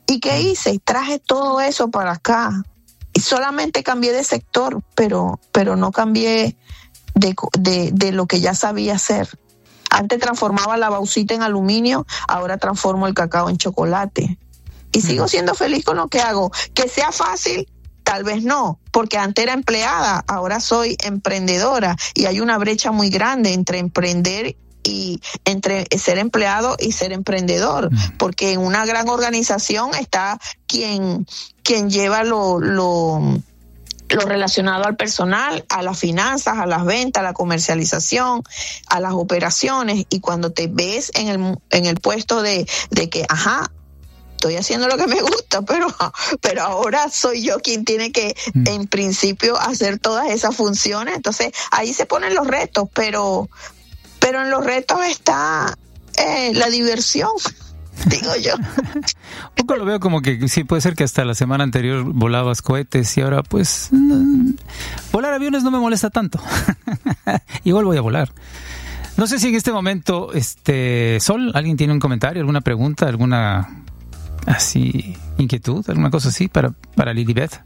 ¿Y qué hice? Traje todo eso para acá. Y solamente cambié de sector, pero no cambié de lo que ya sabía hacer. Antes transformaba la bauxita en aluminio, ahora transformo el cacao en chocolate. Y sigo siendo feliz con lo que hago. Que sea fácil, tal vez no, porque antes era empleada, ahora soy emprendedora. Y hay una brecha muy grande entre emprender y entre ser empleado y ser emprendedor, porque en una gran organización está quien lleva lo relacionado al personal, a las finanzas, a las ventas, a la comercialización, a las operaciones, y cuando te ves en el puesto de que, estoy haciendo lo que me gusta, pero ahora soy yo quien tiene que, en principio, hacer todas esas funciones. Entonces, ahí se ponen los retos, pero en los retos está la diversión, digo yo. Un poco lo veo como que sí, puede ser que hasta la semana anterior volabas cohetes y ahora pues volar aviones no me molesta tanto. Igual voy a volar. No sé si en este momento, Sol, ¿alguien tiene un comentario, alguna pregunta, alguna así inquietud, alguna cosa así para Lilibet?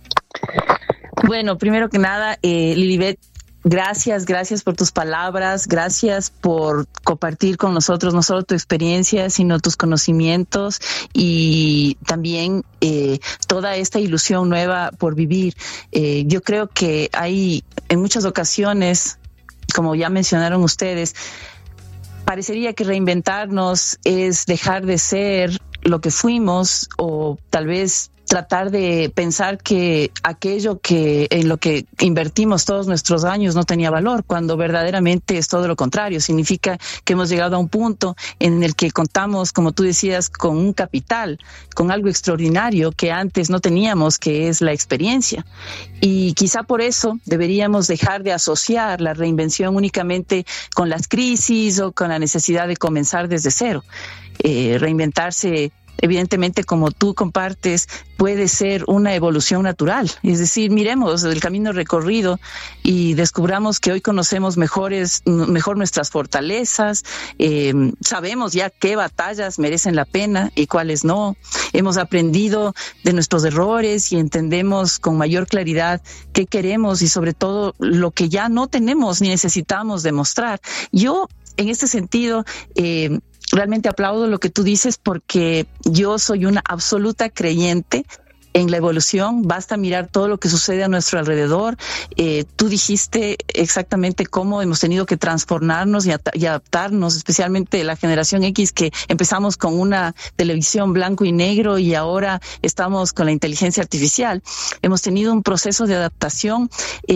Bueno, primero que nada, Lilibet, gracias por tus palabras, gracias por compartir con nosotros no solo tu experiencia, sino tus conocimientos y también toda esta ilusión nueva por vivir. Yo creo que hay en muchas ocasiones, como ya mencionaron ustedes, parecería que reinventarnos es dejar de ser lo que fuimos, o tal vez tratar de pensar que aquello en lo que invertimos todos nuestros años no tenía valor, cuando verdaderamente es todo lo contrario. Significa que hemos llegado a un punto en el que contamos, como tú decías, con un capital, con algo extraordinario que antes no teníamos, que es la experiencia. Y quizá por eso deberíamos dejar de asociar la reinvención únicamente con las crisis o con la necesidad de comenzar desde cero. Reinventarse, evidentemente, como tú compartes, puede ser una evolución natural. Es decir, miremos el camino recorrido y descubramos que hoy conocemos mejor nuestras fortalezas, sabemos ya qué batallas merecen la pena y cuáles no. Hemos aprendido de nuestros errores y entendemos con mayor claridad qué queremos y sobre todo lo que ya no tenemos ni necesitamos demostrar. Yo, en este sentido, realmente aplaudo lo que tú dices, porque yo soy una absoluta creyente en la evolución. Basta mirar todo lo que sucede a nuestro alrededor. Tú dijiste exactamente cómo hemos tenido que transformarnos y adaptarnos, especialmente la generación X, que empezamos con una televisión blanco y negro y ahora estamos con la inteligencia artificial. Hemos tenido un proceso de adaptación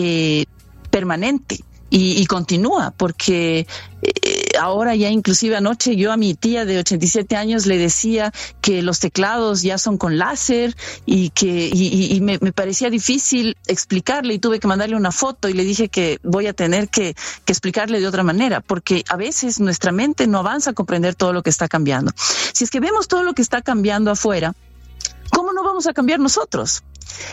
permanente. Y continúa, porque ahora ya inclusive anoche yo a mi tía de 87 años le decía que los teclados ya son con láser y me parecía difícil explicarle y tuve que mandarle una foto y le dije que voy a tener que explicarle de otra manera, porque a veces nuestra mente no avanza a comprender todo lo que está cambiando. Si es que vemos todo lo que está cambiando afuera, ¿cómo no vamos a cambiar nosotros?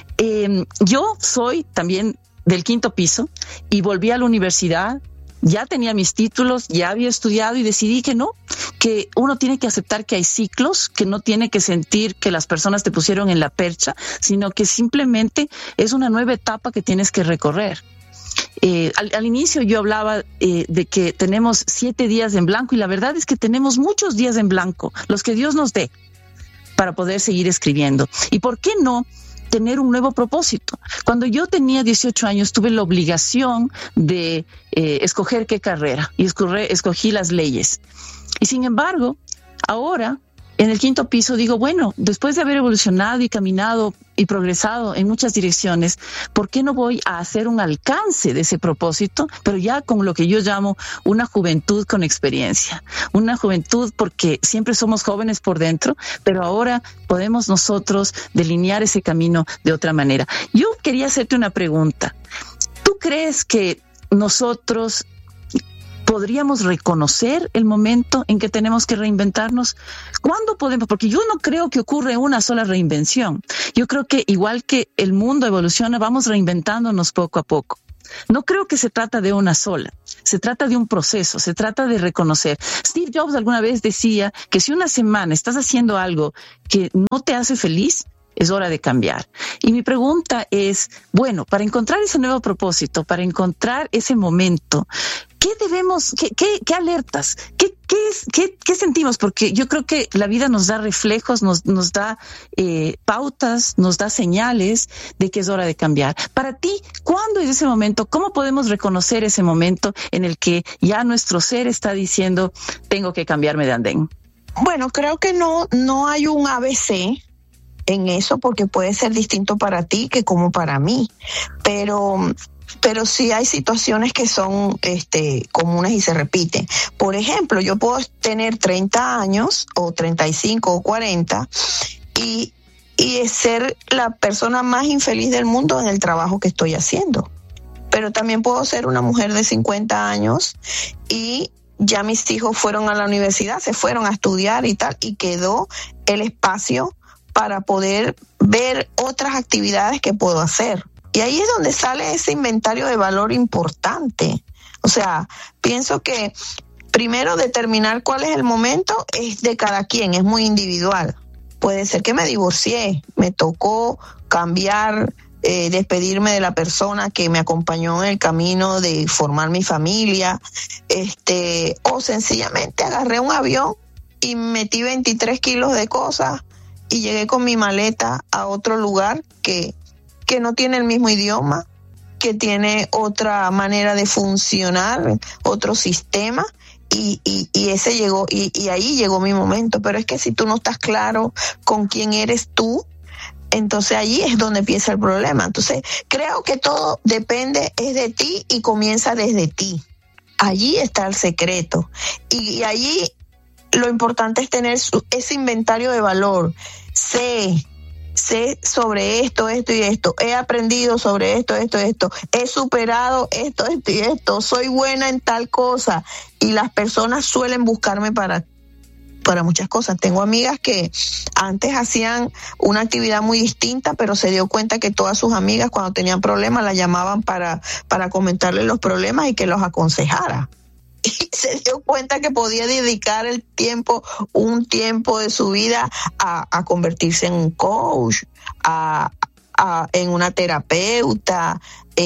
Yo soy también del 5º piso y volví a la universidad, ya tenía mis títulos, ya había estudiado y decidí que no, que uno tiene que aceptar que hay ciclos, que no tiene que sentir que las personas te pusieron en la percha, sino que simplemente es una nueva etapa que tienes que recorrer. Al inicio yo hablaba de que tenemos 7 días en blanco, y la verdad es que tenemos muchos días en blanco, los que Dios nos dé, para poder seguir escribiendo. ¿Y por qué no tener un nuevo propósito? Cuando yo tenía 18 años tuve la obligación de escoger qué carrera, y escogí las leyes. Y sin embargo, ahora en el 5º piso digo, bueno, después de haber evolucionado y caminado y progresado en muchas direcciones, ¿por qué no voy a hacer un alcance de ese propósito? Pero ya con lo que yo llamo una juventud con experiencia. Una juventud porque siempre somos jóvenes por dentro, pero ahora podemos nosotros delinear ese camino de otra manera. Yo quería hacerte una pregunta. ¿Tú crees que nosotros podríamos reconocer el momento en que tenemos que reinventarnos? ¿Cuándo podemos? Porque yo no creo que ocurre una sola reinvención. Yo creo que igual que el mundo evoluciona, vamos reinventándonos poco a poco. No creo que se trata de una sola, se trata de un proceso, se trata de reconocer. Steve Jobs alguna vez decía que si una semana estás haciendo algo que no te hace feliz, es hora de cambiar. Y mi pregunta es, bueno, para encontrar ese nuevo propósito, para encontrar ese momento, ¿qué debemos, qué alertas, qué sentimos? Porque yo creo que la vida nos da reflejos, nos da pautas, nos da señales de que es hora de cambiar. Para ti, ¿cuándo es ese momento? ¿Cómo podemos reconocer ese momento en el que ya nuestro ser está diciendo, tengo que cambiarme de andén? Bueno, creo que no hay un ABC en eso, porque puede ser distinto para ti que como para mí, pero sí hay situaciones que son comunes y se repiten. Por ejemplo, yo puedo tener 30 años o 35 o 40 y ser la persona más infeliz del mundo en el trabajo que estoy haciendo. Pero también puedo ser una mujer de 50 años y ya mis hijos fueron a la universidad, se fueron a estudiar y tal, y quedó el espacio para poder ver otras actividades que puedo hacer. Y ahí es donde sale ese inventario de valor importante. O sea, pienso que primero determinar cuál es el momento es de cada quien, es muy individual. Puede ser que me divorcié, me tocó cambiar, despedirme de la persona que me acompañó en el camino de formar mi familia, o sencillamente agarré un avión y metí 23 kilos de cosas y llegué con mi maleta a otro lugar que no tiene el mismo idioma, que tiene otra manera de funcionar, otro sistema, y ese llegó, y ahí llegó mi momento. Pero es que si tú no estás claro con quién eres tú, entonces allí es donde empieza el problema. Entonces creo que todo depende, es de ti y comienza desde ti. Allí está el secreto. Y allí lo importante es tener ese inventario de valor. Sé sobre esto y esto. He aprendido sobre esto. He superado esto y esto. Soy buena en tal cosa. Y las personas suelen buscarme para muchas cosas. Tengo amigas que antes hacían una actividad muy distinta, pero se dio cuenta que todas sus amigas cuando tenían problemas la llamaban para comentarles los problemas y que los aconsejara. Y se dio cuenta que podía dedicar un tiempo de su vida a convertirse en un coach, en una terapeuta.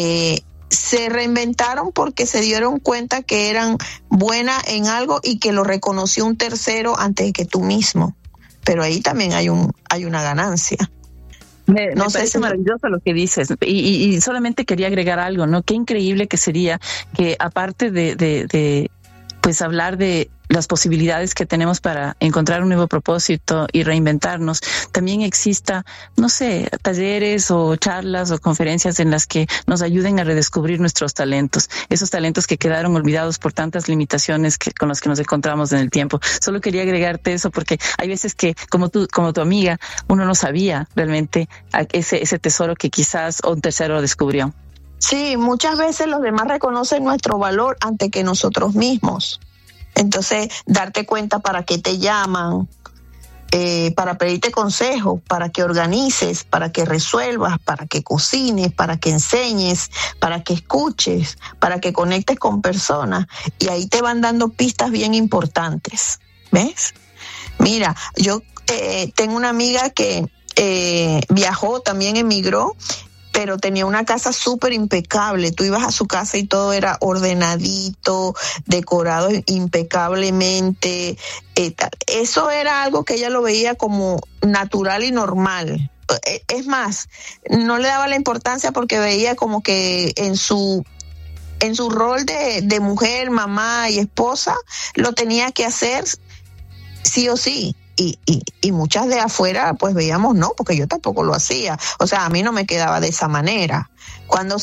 Se reinventaron porque se dieron cuenta que eran buenas en algo y que lo reconoció un tercero antes que tú mismo. Pero ahí también hay una ganancia. Me parece maravilloso lo que dices, y solamente quería agregar algo, ¿no? Qué increíble que sería que, aparte de pues hablar de las posibilidades que tenemos para encontrar un nuevo propósito y reinventarnos, también exista, no sé, talleres o charlas o conferencias en las que nos ayuden a redescubrir nuestros talentos, esos talentos que quedaron olvidados por tantas limitaciones con las que nos encontramos en el tiempo. Solo quería agregarte eso porque hay veces que, como tu amiga, uno no sabía realmente ese tesoro que quizás un tercero descubrió. Sí, muchas veces los demás reconocen nuestro valor antes que nosotros mismos. Entonces, darte cuenta para qué te llaman, para pedirte consejos, para que organices, para que resuelvas, para que cocines, para que enseñes, para que escuches, para que conectes con personas. Y ahí te van dando pistas bien importantes. ¿Ves? Mira, yo tengo una amiga que viajó, también emigró, pero tenía una casa súper impecable. Tú ibas a su casa y todo era ordenadito, decorado impecablemente. Eso era algo que ella lo veía como natural y normal. Es más, no le daba la importancia porque veía como que en su rol de mujer, mamá y esposa, lo tenía que hacer sí o sí. Y muchas de afuera pues veíamos no, porque yo tampoco lo hacía. O sea, a mí no me quedaba de esa manera. Cuando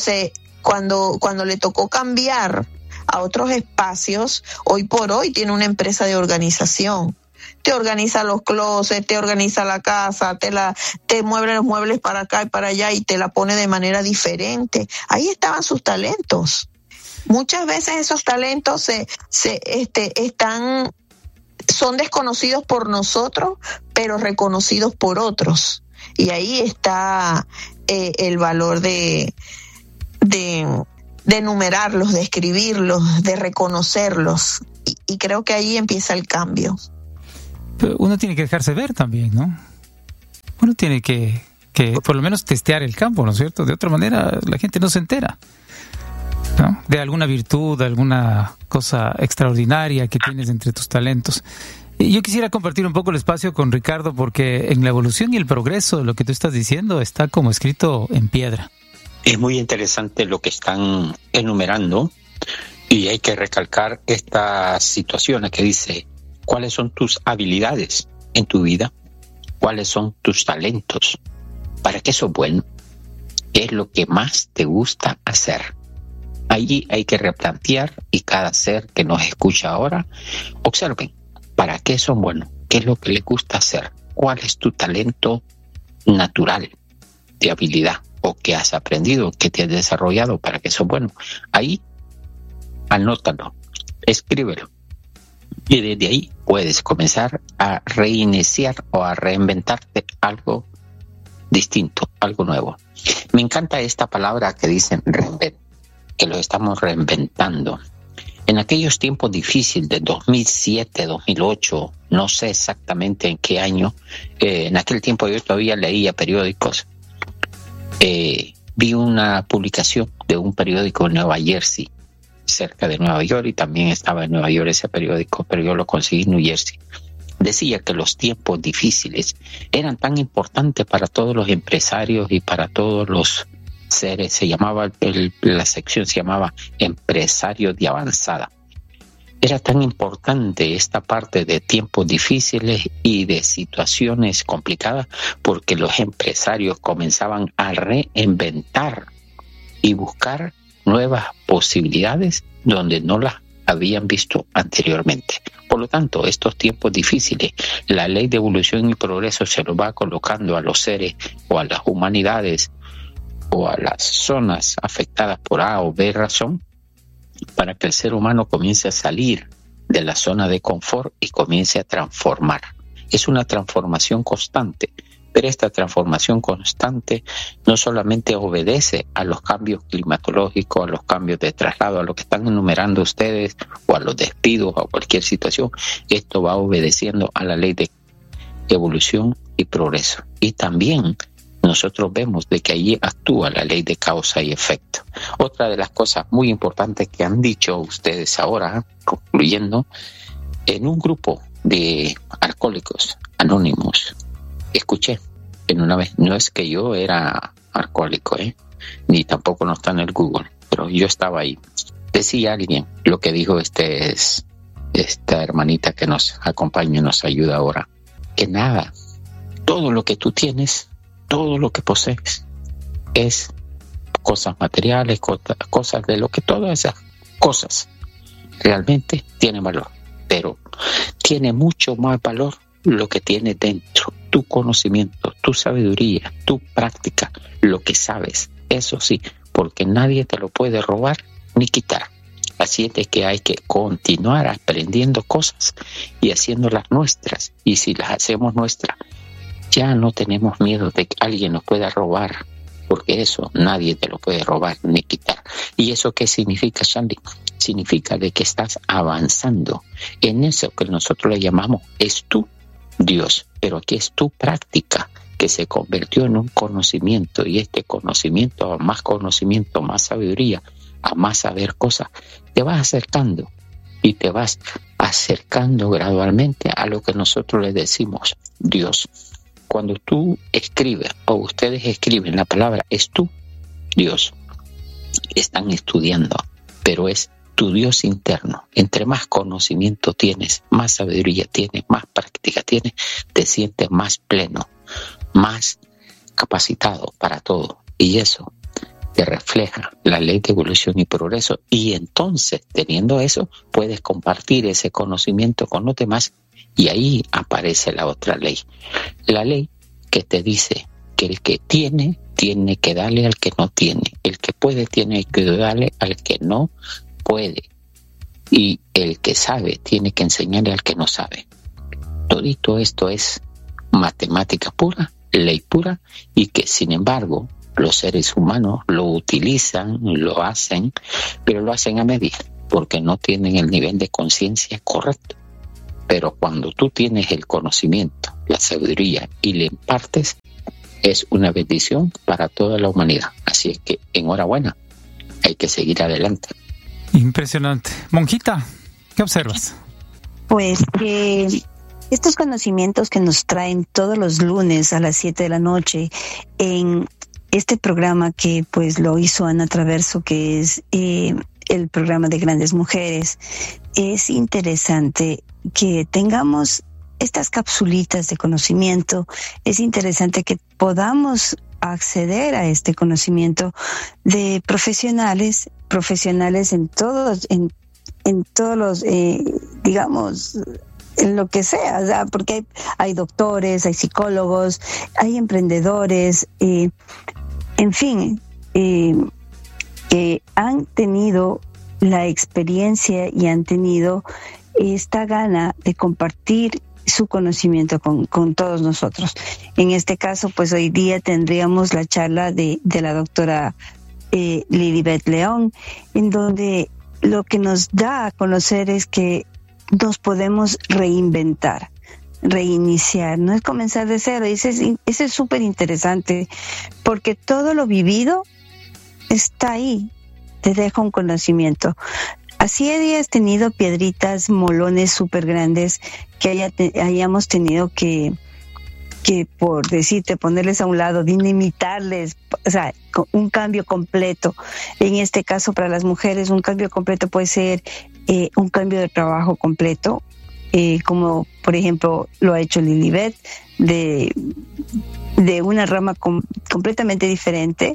le tocó cambiar a otros espacios, hoy por hoy tiene una empresa de organización. Te organiza los closets, te organiza la casa, te mueve los muebles para acá y para allá y te la pone de manera diferente. Ahí estaban sus talentos. Muchas veces esos talentos son desconocidos por nosotros, pero reconocidos por otros. Y ahí está el valor de enumerarlos, de escribirlos, de reconocerlos. Y creo que ahí empieza el cambio. Pero uno tiene que dejarse ver también, ¿no? Uno tiene que por lo menos testear el campo, ¿no es cierto? De otra manera la gente no se entera, ¿no? De alguna virtud, de alguna cosa extraordinaria que tienes entre tus talentos. Y yo quisiera compartir un poco el espacio con Ricardo, porque en la evolución y el progreso de lo que tú estás diciendo está como escrito en piedra. Es muy interesante lo que están enumerando, y hay que recalcar estas situaciones que dice: ¿cuáles son tus habilidades en tu vida? ¿Cuáles son tus talentos? ¿Para qué sos bueno? ¿Qué es lo que más te gusta hacer? Allí hay que replantear, y cada ser que nos escucha ahora, observen, ¿para qué son buenos? ¿Qué es lo que les gusta hacer? ¿Cuál es tu talento natural de habilidad? ¿O qué has aprendido, qué te has desarrollado para que sos bueno? Ahí, anótalo, escríbelo. Y desde ahí puedes comenzar a reiniciar o a reinventarte algo distinto, algo nuevo. Me encanta esta palabra que dicen reinvent, que lo estamos reinventando. En aquellos tiempos difíciles de 2007, 2008, no sé exactamente en qué año, en aquel tiempo yo todavía leía periódicos. Vi una publicación de un periódico en Nueva Jersey, cerca de Nueva York, y también estaba en Nueva York ese periódico, pero yo lo conseguí en New Jersey. Decía que los tiempos difíciles eran tan importantes para todos los empresarios y para todos los seres. Se llamaba, la sección se llamaba Empresarios de Avanzada. Era tan importante esta parte de tiempos difíciles y de situaciones complicadas, porque los empresarios comenzaban a reinventar y buscar nuevas posibilidades donde no las habían visto anteriormente. Por lo tanto, estos tiempos difíciles, la ley de evolución y progreso se lo va colocando a los seres o a las humanidades o a las zonas afectadas por A o B razón, para que el ser humano comience a salir de la zona de confort y comience a transformar. Es una transformación constante, pero esta transformación constante no solamente obedece a los cambios climatológicos, a los cambios de traslado, a lo que están enumerando ustedes, o a los despidos, o a cualquier situación. Esto va obedeciendo a la ley de evolución y progreso. Y también nosotros vemos de que allí actúa la ley de causa y efecto. Otra de las cosas muy importantes que han dicho ustedes ahora, concluyendo, en un grupo de alcohólicos anónimos, escuché en una vez, no es que yo era alcohólico, ni tampoco no está en el Google, pero yo estaba ahí. Decía alguien, lo que dijo esta hermanita que nos acompaña y nos ayuda ahora, que nada, todo lo que tú tienes, todo lo que posees es cosas materiales, cosas de lo que todas esas cosas realmente tienen valor, pero tiene mucho más valor lo que tiene dentro, tu conocimiento, tu sabiduría, tu práctica, lo que sabes, eso sí, porque nadie te lo puede robar ni quitar. Así es de que hay que continuar aprendiendo cosas y haciéndolas nuestras, y si las hacemos nuestras, ya no tenemos miedo de que alguien nos pueda robar, porque eso nadie te lo puede robar ni quitar. ¿Y eso qué significa, Shandy? Significa de que estás avanzando en eso que nosotros le llamamos es tu Dios, pero aquí es tu práctica que se convirtió en un conocimiento, y este conocimiento, más sabiduría, a más saber cosas, te vas acercando y te vas acercando gradualmente a lo que nosotros le decimos Dios. Cuando tú escribes o ustedes escriben la palabra es tu Dios, están estudiando, pero es tu Dios interno. Entre más conocimiento tienes, más sabiduría tienes, más práctica tienes, te sientes más pleno, más capacitado para todo, y eso te refleja la ley de evolución y progreso, y entonces, teniendo eso, puedes compartir ese conocimiento con los demás, y ahí aparece la otra ley, la ley que te dice que el que tiene que darle al que no tiene, el que puede tiene que darle al que no puede, y el que sabe tiene que enseñarle al que no sabe. Todito esto es matemática pura, ley pura, y que sin embargo Los seres humanos lo utilizan, lo hacen, pero lo hacen a medias, porque no tienen el nivel de conciencia correcto. Pero cuando tú tienes el conocimiento, la sabiduría y le impartes, es una bendición para toda la humanidad. Así es que enhorabuena, hay que seguir adelante. Impresionante. Monjita, ¿qué observas? Pues que estos conocimientos que nos traen todos los lunes a las 7 de la noche en este programa que pues lo hizo Ana Traverso, que es el programa de Grandes Mujeres, es interesante que tengamos estas capsulitas de conocimiento. Es interesante que podamos acceder a este conocimiento de profesionales en todos los, digamos, en lo que sea, o sea, porque hay doctores, hay psicólogos, hay emprendedores, en fin, que han tenido la experiencia y han tenido esta gana de compartir su conocimiento con todos nosotros. En este caso, pues hoy día tendríamos la charla de la doctora Lilibet León, en donde lo que nos da a conocer es que nos podemos reinventar, reiniciar, no es comenzar de cero. Y ese es súper interesante, porque todo lo vivido está ahí, te deja un conocimiento. Así hayas tenido piedritas, molones súper grandes que hayamos tenido que por decirte, ponerles a un lado, dinamitarles, o sea, un cambio completo. En este caso, para las mujeres, un cambio completo puede ser un cambio de trabajo completo, como por ejemplo lo ha hecho Lilibet, de una rama completamente diferente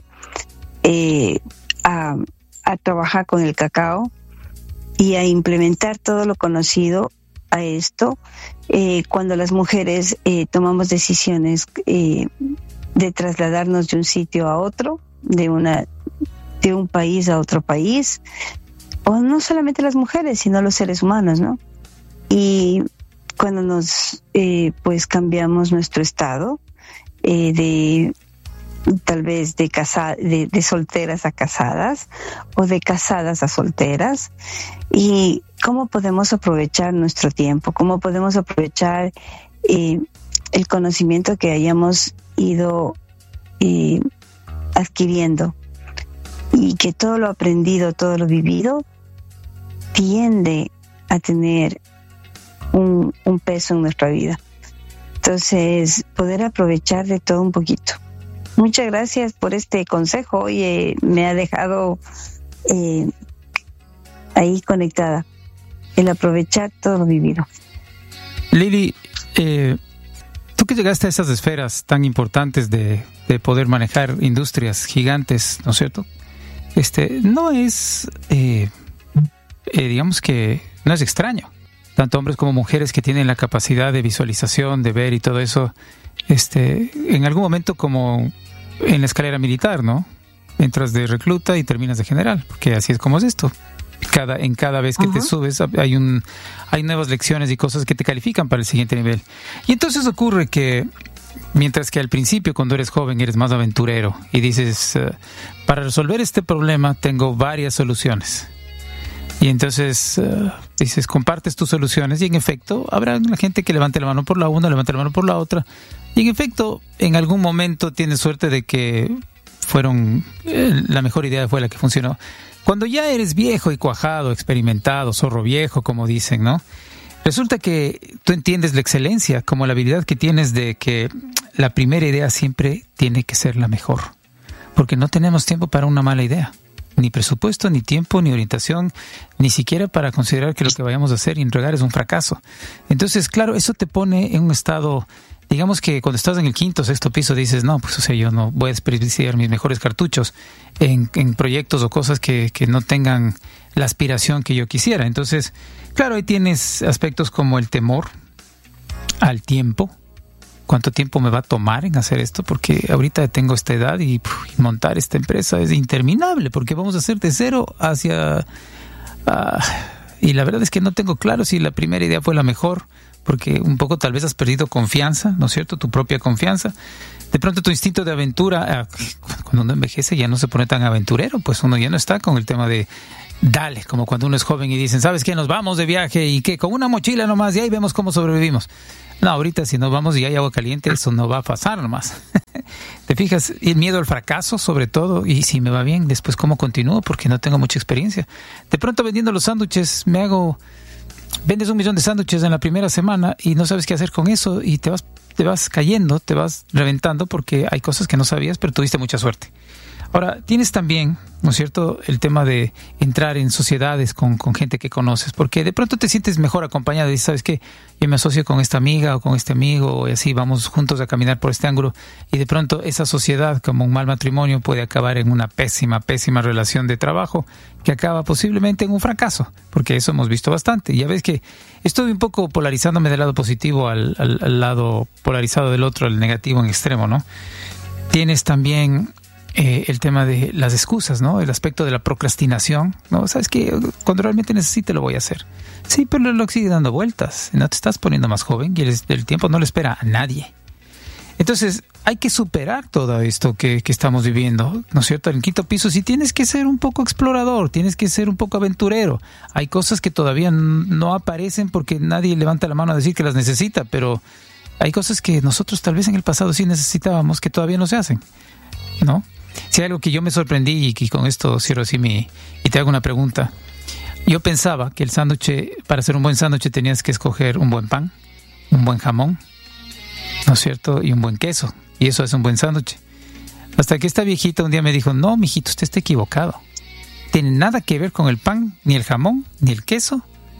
a trabajar con el cacao y a implementar todo lo conocido a esto. Cuando las mujeres tomamos decisiones de trasladarnos de un sitio a otro, de un país a otro país, o no solamente las mujeres, sino los seres humanos, ¿no? Y cuando nos pues cambiamos nuestro estado de tal vez de solteras a casadas o de casadas a solteras, y cómo podemos aprovechar nuestro tiempo, cómo podemos aprovechar el conocimiento que hayamos ido adquiriendo, y que todo lo aprendido, todo lo vivido tiende a tener un peso en nuestra vida. Entonces, poder aprovechar de todo un poquito. Muchas gracias por este consejo. Oye, me ha dejado ahí conectada, el aprovechar todo lo vivido. Lili, tú que llegaste a esas esferas tan importantes de poder manejar industrias gigantes, ¿no es cierto? No es, digamos que no es extraño. Tanto hombres como mujeres que tienen la capacidad de visualización, de ver y todo eso, en algún momento como en la escalera militar, ¿no? Entras de recluta y terminas de general, porque así es como es esto. En cada vez que te subes hay nuevas lecciones y cosas que te califican para el siguiente nivel. Y entonces ocurre que mientras que al principio, cuando eres joven, eres más aventurero y dices, para resolver este problema tengo varias soluciones. Y entonces dices, compartes tus soluciones, y en efecto habrá la gente que levante la mano por la una, levante la mano por la otra, y en efecto en algún momento tienes suerte de que la mejor idea fue la que funcionó. Cuando ya eres viejo y cuajado, experimentado, zorro viejo, como dicen, ¿no? Resulta que tú entiendes la excelencia como la habilidad que tienes de que la primera idea siempre tiene que ser la mejor, porque no tenemos tiempo para una mala idea. Ni presupuesto, ni tiempo, ni orientación, ni siquiera para considerar que lo que vayamos a hacer y entregar es un fracaso. Entonces, claro, eso te pone en un estado, digamos que cuando estás en el quinto o sexto piso dices, no, pues o sea, yo no voy a desperdiciar mis mejores cartuchos en proyectos o cosas que no tengan la aspiración que yo quisiera. Entonces, claro, ahí tienes aspectos como el temor al tiempo. ¿Cuánto tiempo me va a tomar en hacer esto? Porque ahorita tengo esta edad y montar esta empresa es interminable, porque vamos a hacer de cero hacia... y la verdad es que no tengo claro si la primera idea fue la mejor, porque un poco tal vez has perdido confianza, ¿no es cierto? Tu propia confianza. De pronto tu instinto de aventura, Cuando uno envejece ya no se pone tan aventurero, pues uno ya no está con el tema de dale, como cuando uno es joven y dicen, ¿sabes qué? Nos vamos de viaje y que con una mochila nomás y ahí vemos cómo sobrevivimos. No, ahorita si nos vamos y hay agua caliente, eso no va a pasar nomás. ¿Te fijas? Y el miedo al fracaso, sobre todo, y si me va bien, después cómo continúo, porque no tengo mucha experiencia. De pronto vendiendo los sándwiches, vendes 1 millón de sándwiches en la primera semana y no sabes qué hacer con eso y te vas cayendo, te vas reventando porque hay cosas que no sabías, pero tuviste mucha suerte. Ahora, tienes también, ¿no es cierto?, el tema de entrar en sociedades con gente que conoces, porque de pronto te sientes mejor acompañado y dices, ¿sabes qué? Yo me asocio con esta amiga o con este amigo y así vamos juntos a caminar por este ángulo y de pronto esa sociedad, como un mal matrimonio, puede acabar en una pésima relación de trabajo que acaba posiblemente en un fracaso, porque eso hemos visto bastante. Y ya ves que estoy un poco polarizándome del lado positivo al lado polarizado del otro, al negativo en extremo, ¿no? Tienes también el tema de las excusas, ¿no? El aspecto de la procrastinación, ¿no? Sabes que cuando realmente necesite lo voy a hacer. Sí, pero el reloj sigue dando vueltas. No te estás poniendo más joven y el tiempo no le espera a nadie. Entonces, hay que superar todo esto que estamos viviendo, ¿no es cierto? En el quinto piso sí tienes que ser un poco explorador, tienes que ser un poco aventurero. Hay cosas que todavía no aparecen porque nadie levanta la mano a decir que las necesita, pero hay cosas que nosotros tal vez en el pasado sí necesitábamos que todavía no se hacen, ¿no? Si hay algo que yo me sorprendí y con esto cierro así y te hago una pregunta. Yo pensaba que el sándwich, para hacer un buen sándwich tenías que escoger un buen pan, un buen jamón, ¿no es cierto? Y un buen queso. Y eso es un buen sándwich. Hasta que esta viejita un día me dijo, no, mijito, usted está equivocado. Tiene nada que ver con el pan, ni el jamón, ni el queso.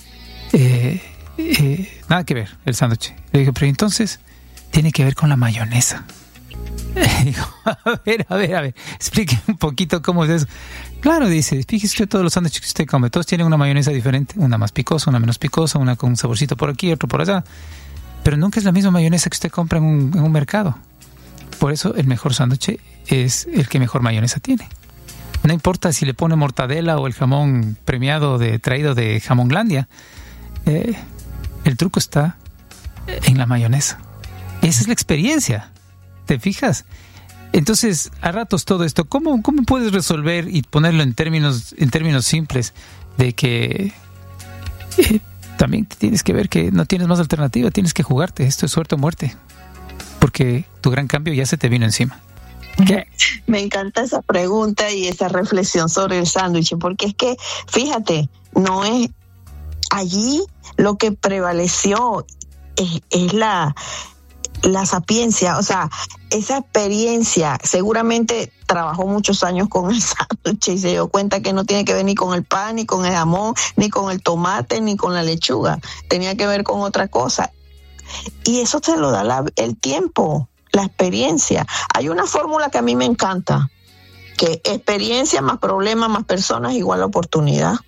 Nada que ver el sándwich. Le dije, pero entonces tiene que ver con la mayonesa. Digo, a ver, explique un poquito cómo es eso. Claro, dice, fíjese usted todos los sándwiches que usted come, todos tienen una mayonesa diferente, una más picosa, una menos picosa, una con un saborcito por aquí, otro por allá, pero nunca es la misma mayonesa que usted compra en un mercado. Por eso el mejor sándwich es el que mejor mayonesa tiene. No importa si le pone mortadela o el jamón premiado traído de Jamonglandia, el truco está en la mayonesa. Esa es la experiencia. ¿Te fijas? Entonces, a ratos todo esto, ¿cómo puedes resolver y ponerlo en términos simples de que también tienes que ver que no tienes más alternativa, tienes que jugarte, esto es suerte o muerte, porque tu gran cambio ya se te vino encima? ¿Qué? Me encanta esa pregunta y esa reflexión sobre el sándwich, porque es que, fíjate, no es allí lo que prevaleció, es la sapiencia, o sea, esa experiencia. Seguramente trabajó muchos años con el sándwich y se dio cuenta que no tiene que ver ni con el pan, ni con el jamón, ni con el tomate, ni con la lechuga. Tenía que ver con otra cosa. Y eso te lo da el tiempo, la experiencia. Hay una fórmula que a mí me encanta, que experiencia más problema más personas igual a oportunidad.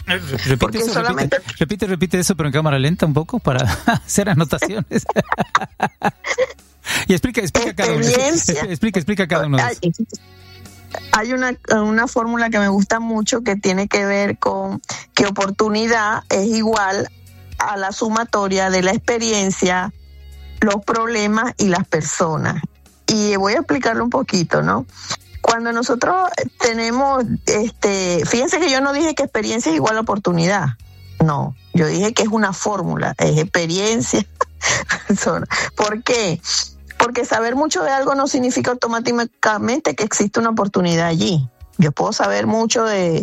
Repite eso, pero en cámara lenta un poco para hacer anotaciones. Y explica cada uno. Explica cada uno. Hay una fórmula que me gusta mucho que tiene que ver con que oportunidad es igual a la sumatoria de la experiencia, los problemas y las personas. Y voy a explicarlo un poquito, ¿no? Cuando nosotros tenemos, fíjense que yo no dije que experiencia es igual a oportunidad. No, yo dije que es una fórmula, es experiencia. ¿Por qué? Porque saber mucho de algo no significa automáticamente que existe una oportunidad allí. Yo puedo saber mucho de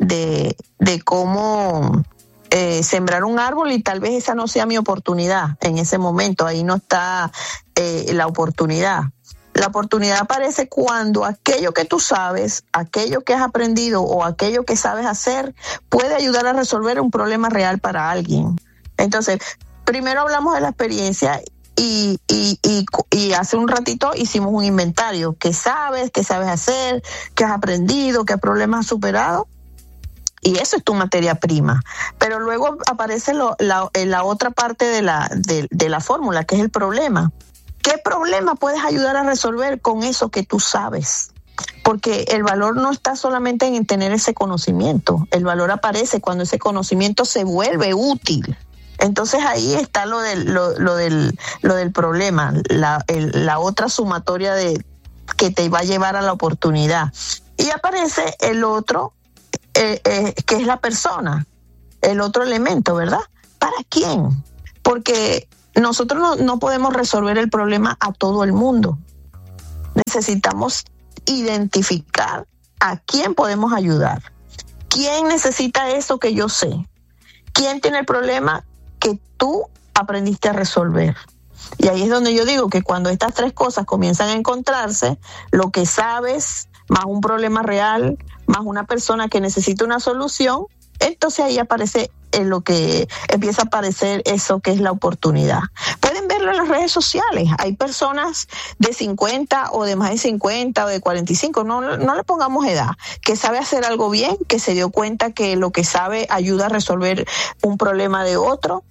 cómo sembrar un árbol y tal vez esa no sea mi oportunidad en ese momento. Ahí no está la oportunidad. La oportunidad aparece cuando aquello que tú sabes, aquello que has aprendido o aquello que sabes hacer puede ayudar a resolver un problema real para alguien. Entonces, primero hablamos de la experiencia y hace un ratito hicimos un inventario. ¿Qué sabes hacer? ¿Qué has aprendido? ¿Qué problemas has superado? Y eso es tu materia prima. Pero luego aparece la otra parte de la fórmula, que es el problema. ¿Qué problema puedes ayudar a resolver con eso que tú sabes? Porque el valor no está solamente en tener ese conocimiento. El valor aparece cuando ese conocimiento se vuelve útil. Entonces ahí está lo del problema, la otra sumatoria que te va a llevar a la oportunidad. Y aparece el otro, que es la persona, el otro elemento, ¿verdad? ¿Para quién? Porque nosotros no podemos resolver el problema a todo el mundo. Necesitamos identificar a quién podemos ayudar. ¿Quién necesita eso que yo sé? ¿Quién tiene el problema que tú aprendiste a resolver? Y ahí es donde yo digo que cuando estas tres cosas comienzan a encontrarse, lo que sabes, más un problema real, más una persona que necesita una solución, entonces ahí aparece lo que empieza a aparecer eso que es la oportunidad. Pueden verlo en las redes sociales. Hay personas de 50 o de más de 50 o de 45, no le pongamos edad, que sabe hacer algo bien, que se dio cuenta que lo que sabe ayuda a resolver un problema de otro.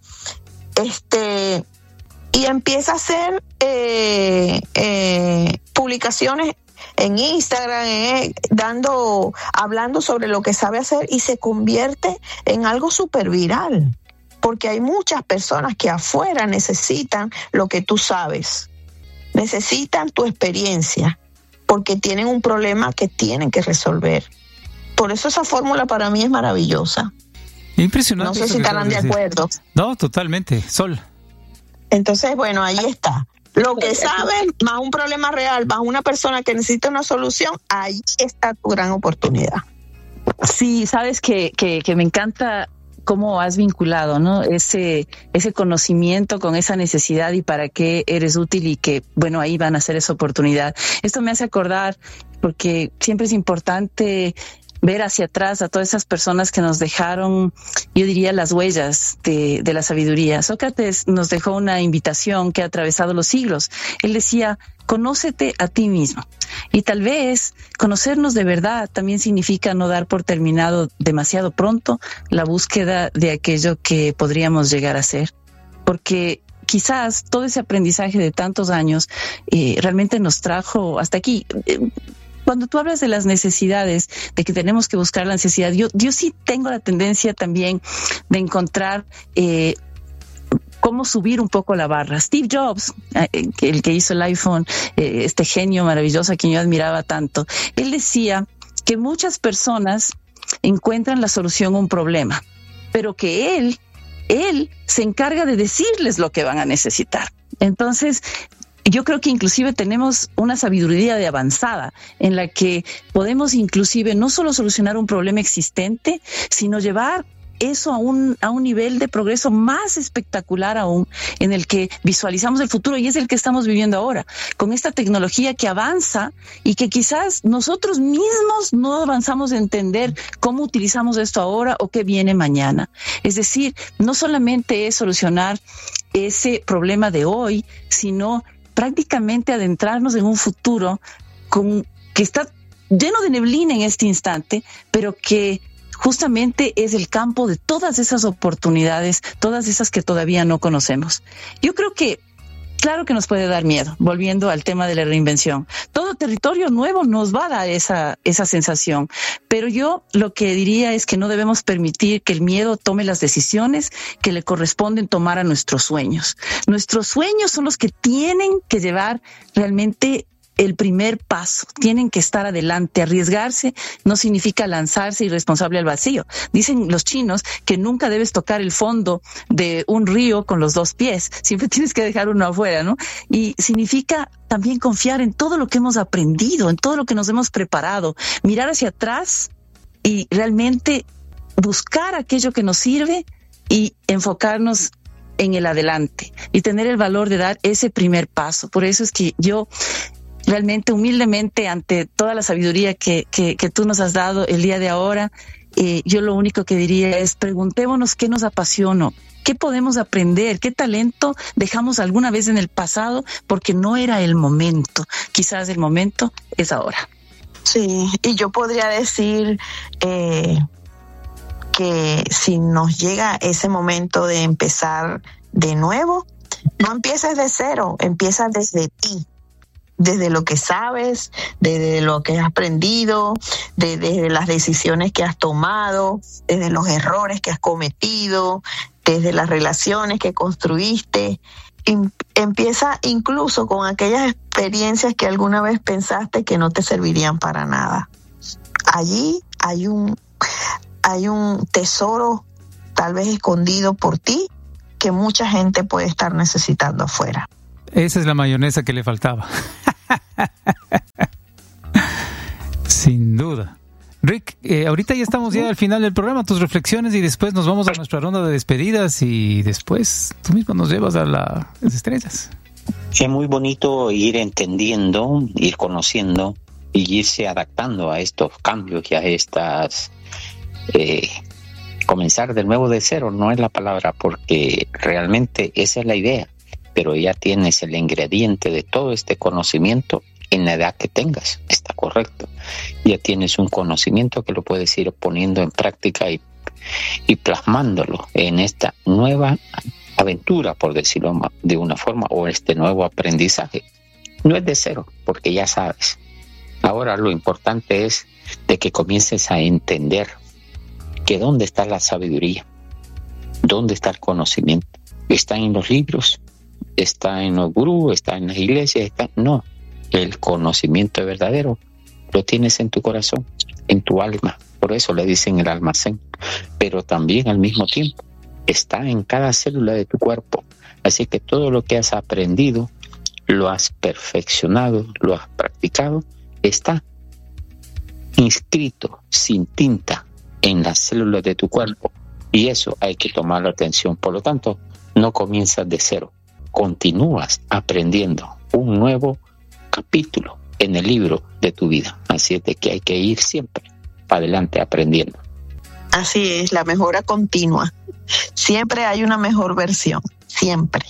Y empieza a hacer publicaciones en Instagram, hablando sobre lo que sabe hacer, y se convierte en algo súper viral, porque hay muchas personas que afuera necesitan lo que tú sabes, necesitan tu experiencia, porque tienen un problema que tienen que resolver. Por eso esa fórmula para mí es maravillosa. Impresionante. No sé si estarán de acuerdo. No, totalmente, Sol. Entonces, bueno, ahí está. Lo que sabes, más un problema real, más una persona que necesita una solución, ahí está tu gran oportunidad. Sí, sabes que me encanta cómo has vinculado, ¿no? Ese conocimiento con esa necesidad y para qué eres útil, y que, bueno, ahí van a ser esa oportunidad. Esto me hace acordar, porque siempre es importante ver hacia atrás a todas esas personas que nos dejaron, yo diría, las huellas de la sabiduría. Sócrates nos dejó una invitación que ha atravesado los siglos. Él decía: conócete a ti mismo. Y tal vez conocernos de verdad también significa no dar por terminado demasiado pronto la búsqueda de aquello que podríamos llegar a ser. Porque quizás todo ese aprendizaje de tantos años realmente nos trajo hasta aquí. Cuando tú hablas de las necesidades, de que tenemos que buscar la necesidad, yo sí tengo la tendencia también de encontrar cómo subir un poco la barra. Steve Jobs, el que hizo el iPhone, este genio maravilloso a quien yo admiraba tanto, él decía que muchas personas encuentran la solución a un problema, pero que él se encarga de decirles lo que van a necesitar. Entonces, yo creo que inclusive tenemos una sabiduría de avanzada en la que podemos inclusive no solo solucionar un problema existente, sino llevar eso a un nivel de progreso más espectacular aún, en el que visualizamos el futuro, y es el que estamos viviendo ahora, con esta tecnología que avanza y que quizás nosotros mismos no avanzamos a entender cómo utilizamos esto ahora o qué viene mañana. Es decir, no solamente es solucionar ese problema de hoy, sino prácticamente adentrarnos en un futuro que está lleno de neblina en este instante, pero que justamente es el campo de todas esas oportunidades, todas esas que todavía no conocemos. Yo creo que, claro que nos puede dar miedo, volviendo al tema de la reinvención. Todo territorio nuevo nos va a dar esa sensación, pero yo lo que diría es que no debemos permitir que el miedo tome las decisiones que le corresponden tomar a nuestros sueños. Nuestros sueños son los que tienen que llevar realmente el primer paso, tienen que estar adelante. Arriesgarse no significa lanzarse irresponsable al vacío. Dicen los chinos que nunca debes tocar el fondo de un río con los dos pies, siempre tienes que dejar uno afuera, ¿no? Y significa también confiar en todo lo que hemos aprendido, en todo lo que nos hemos preparado, mirar hacia atrás y realmente buscar aquello que nos sirve y enfocarnos en el adelante y tener el valor de dar ese primer paso. Por eso es que yo realmente, humildemente, ante toda la sabiduría que tú nos has dado el día de ahora, yo lo único que diría es: preguntémonos qué nos apasiona, qué podemos aprender, qué talento dejamos alguna vez en el pasado porque no era el momento. Quizás el momento es ahora. Sí, y yo podría decir que si nos llega ese momento de empezar de nuevo, no empieces de cero, empieza desde ti. Desde lo que sabes, desde lo que has aprendido, desde las decisiones que has tomado, desde los errores que has cometido, desde las relaciones que construiste. empieza incluso con aquellas experiencias que alguna vez pensaste que no te servirían para nada. Allí hay un tesoro tal vez escondido por ti que mucha gente puede estar necesitando afuera. Esa es la mayonesa que le faltaba. Sin duda. Rick, ahorita ya estamos al final del programa, tus reflexiones, y después nos vamos a nuestra ronda de despedidas y después tú mismo nos llevas a las estrellas. Es muy bonito ir entendiendo, ir conociendo y irse adaptando a estos cambios y a estas... comenzar de nuevo de cero no es la palabra, porque realmente esa es la idea, pero ya tienes el ingrediente de todo este conocimiento en la edad que tengas, está correcto. Ya tienes un conocimiento que lo puedes ir poniendo en práctica y plasmándolo en esta nueva aventura, por decirlo de una forma, o este nuevo aprendizaje. No es de cero, porque ya sabes. Ahora lo importante es de que comiences a entender que dónde está la sabiduría, dónde está el conocimiento. ¿Está en los libros? ¿Está en los gurús? ¿Está en las iglesias? No, el conocimiento verdadero lo tienes en tu corazón, en tu alma. Por eso le dicen el almacén. Pero también al mismo tiempo está en cada célula de tu cuerpo. Así que todo lo que has aprendido, lo has perfeccionado, lo has practicado, está inscrito sin tinta en las células de tu cuerpo, y eso hay que tomar la atención. Por lo tanto, no comienzas de cero, continúas aprendiendo un nuevo capítulo en el libro de tu vida. Así es de que hay que ir siempre para adelante aprendiendo. Así es, la mejora continua. Siempre hay una mejor versión, siempre.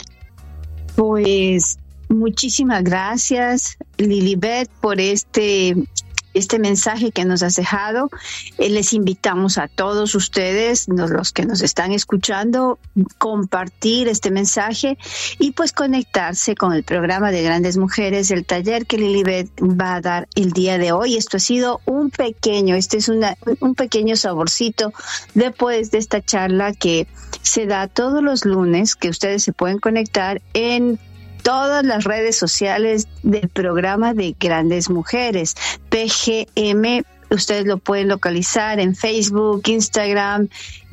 Pues muchísimas gracias, Lilibet, por este mensaje que nos has dejado. Les invitamos a todos ustedes, los que nos están escuchando, compartir este mensaje y pues conectarse con el programa de Grandes Mujeres, el taller que Lilibet va a dar el día de hoy. Esto ha sido un pequeño saborcito después de esta charla que se da todos los lunes, que ustedes se pueden conectar en todas las redes sociales del programa de Grandes Mujeres, PGM. Ustedes lo pueden localizar en Facebook, Instagram,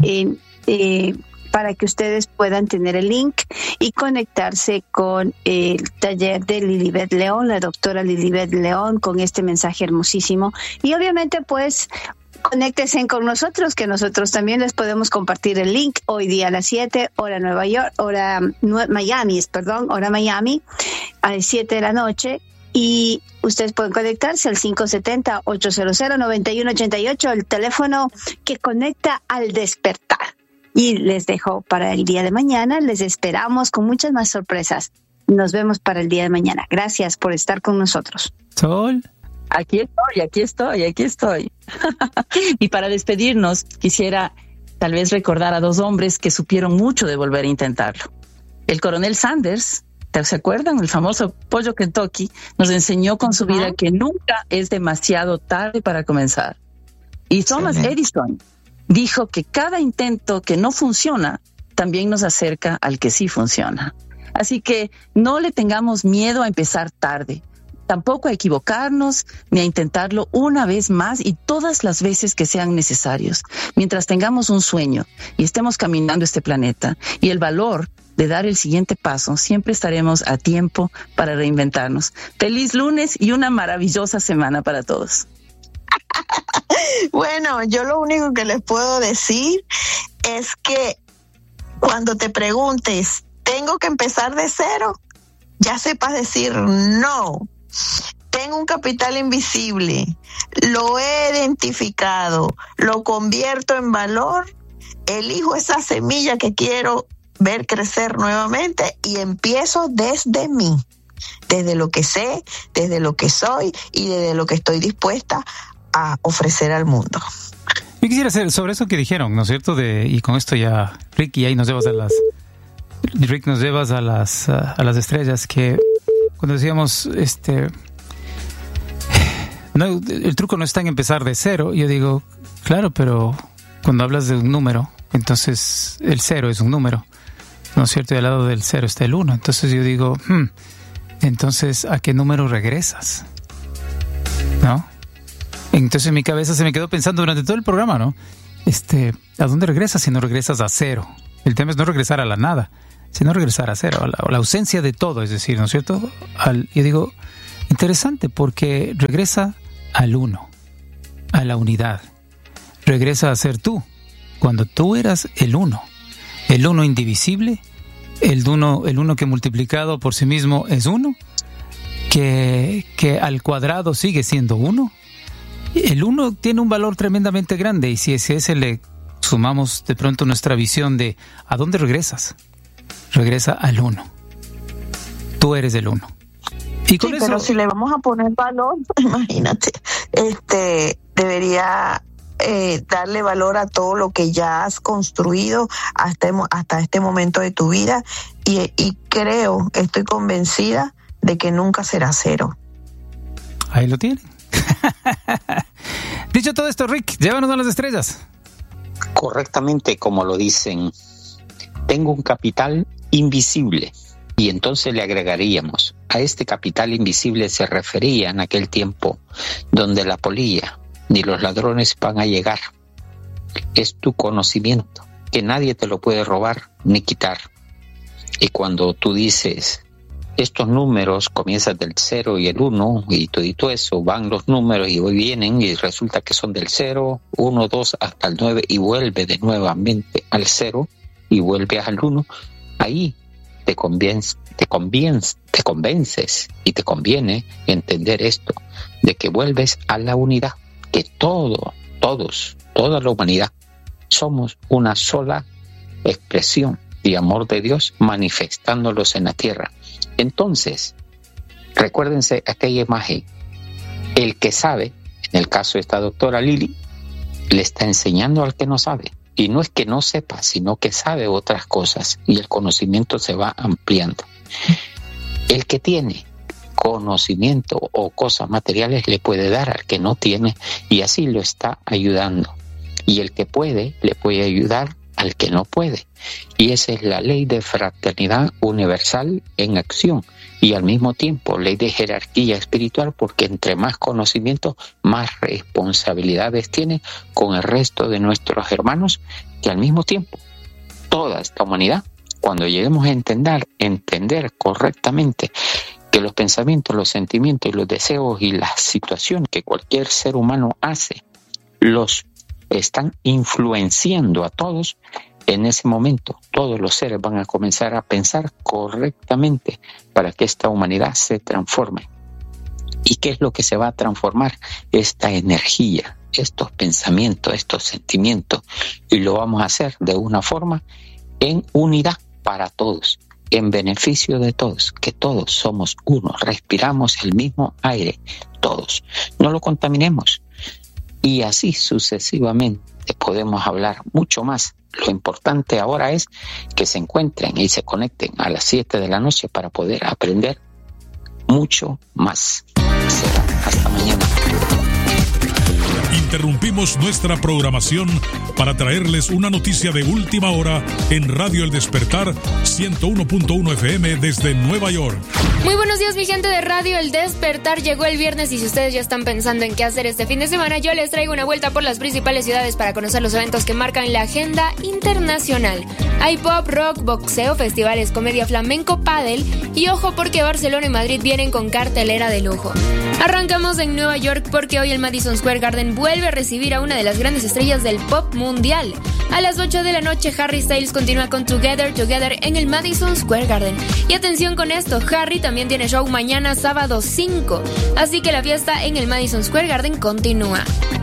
para que ustedes puedan tener el link y conectarse con el taller de Lilibet León, la doctora Lilibet León, con este mensaje hermosísimo. Y obviamente, pues, conéctense con nosotros, que nosotros también les podemos compartir el link hoy día a las 7, hora Miami, a las 7 de la noche. Y ustedes pueden conectarse al 570-800-9188, el teléfono que conecta al despertar. Y les dejo para el día de mañana. Les esperamos con muchas más sorpresas. Nos vemos para el día de mañana. Gracias por estar con nosotros. Sol. Aquí estoy. Y para despedirnos, quisiera tal vez recordar a dos hombres que supieron mucho de volver a intentarlo. El coronel Sanders, ¿se acuerdan? El famoso pollo Kentucky, nos enseñó con su vida que nunca es demasiado tarde para comenzar. Y Thomas Edison dijo que cada intento que no funciona también nos acerca al que sí funciona. Así que no le tengamos miedo a empezar tarde. Tampoco a equivocarnos ni a intentarlo una vez más y todas las veces que sean necesarios. Mientras tengamos un sueño y estemos caminando este planeta y el valor de dar el siguiente paso, siempre estaremos a tiempo para reinventarnos. Feliz lunes y una maravillosa semana para todos. Bueno, yo lo único que les puedo decir es que cuando te preguntes, ¿tengo que empezar de cero? Ya sepas decir no. Tengo un capital invisible, lo he identificado, lo convierto en valor, elijo esa semilla que quiero ver crecer nuevamente y empiezo desde mí, desde lo que sé, desde lo que soy y desde lo que estoy dispuesta a ofrecer al mundo. Yo quisiera hacer sobre eso que dijeron, ¿no es cierto? Y con esto ya, Rick, y ahí nos llevas a las estrellas, que cuando decíamos, no, el truco no está en empezar de cero. Yo digo, claro, pero cuando hablas de un número, entonces el cero es un número. ¿no es cierto? Y al lado del 0 está el 1. Entonces yo digo, entonces, ¿a qué número regresas? ¿No? Entonces en mi cabeza se me quedó pensando durante todo el programa, ¿no? ¿A dónde regresas si no regresas a 0? El tema es no regresar a la nada, sino regresar a 0, a la ausencia de todo, es decir, ¿no es cierto? Yo digo, interesante, porque regresa al 1, a la unidad. Regresa a ser tú, cuando tú eras el 1 indivisible, el uno que multiplicado por sí mismo es 1, que al cuadrado sigue siendo 1. El 1 tiene un valor tremendamente grande, y si a ese le sumamos de pronto nuestra visión de ¿a dónde regresas? Regresa al 1. Tú eres el 1. Y con eso, pero si le vamos a poner valor, imagínate, debería darle valor a todo lo que ya has construido hasta este momento de tu vida, y estoy convencida de que nunca será 0. Ahí lo tienen. Dicho todo esto, Rick, llévanos a las estrellas. Correctamente, como lo dicen, tengo un capital invisible, y entonces le agregaríamos, a este capital invisible se refería en aquel tiempo donde la polilla ni los ladrones van a llegar. Es tu conocimiento, que nadie te lo puede robar ni quitar. Y cuando tú dices, estos números comienzan del 0 y el 1, y todo eso, van los números y hoy vienen, y resulta que son del 0, 1, 2, hasta el 9, y vuelve de nuevamente al 0, y vuelve al 1, ahí te convences y te conviene entender esto, de que vuelves a la unidad, que toda la humanidad somos una sola expresión de amor de Dios manifestándolos en la tierra. Entonces, recuérdense aquella imagen, el que sabe, en el caso de esta doctora Lili, le está enseñando al que no sabe, y no es que no sepa, sino que sabe otras cosas, y el conocimiento se va ampliando. El que tiene conocimiento o cosas materiales le puede dar al que no tiene, y así lo está ayudando, y el que puede le puede ayudar al que no puede, y esa es la ley de fraternidad universal en acción, y al mismo tiempo ley de jerarquía espiritual, porque entre más conocimiento, más responsabilidades tiene con el resto de nuestros hermanos, que al mismo tiempo toda esta humanidad, cuando lleguemos a entender correctamente que los pensamientos, los sentimientos y los deseos y las situaciones que cualquier ser humano hace, los están influenciando a todos, en ese momento todos los seres van a comenzar a pensar correctamente para que esta humanidad se transforme. ¿Y qué es lo que se va a transformar? Esta energía, estos pensamientos, estos sentimientos, y lo vamos a hacer de una forma en unidad para todos, en beneficio de todos, que todos somos uno, respiramos el mismo aire, todos, no lo contaminemos. Y así sucesivamente podemos hablar mucho más. Lo importante ahora es que se encuentren y se conecten a las 7 de la noche para poder aprender mucho más. Hasta mañana. Interrumpimos nuestra programación para traerles una noticia de última hora en Radio El Despertar 101.1 FM desde Nueva York. Muy buenos días, mi gente de Radio El Despertar. Llegó el viernes, y si ustedes ya están pensando en qué hacer este fin de semana, yo les traigo una vuelta por las principales ciudades para conocer los eventos que marcan la agenda internacional. Hay pop, rock, boxeo, festivales, comedia, flamenco, pádel, y ojo porque Barcelona y Madrid vienen con cartelera de lujo. Arrancamos en Nueva York porque hoy el Madison Square Garden vuelve a recibir a una de las grandes estrellas del pop mundial. A las 8 de la noche, Harry Styles continúa con Together en el Madison Square Garden. Y atención con esto, Harry también tiene show mañana sábado 5, así que la fiesta en el Madison Square Garden continúa.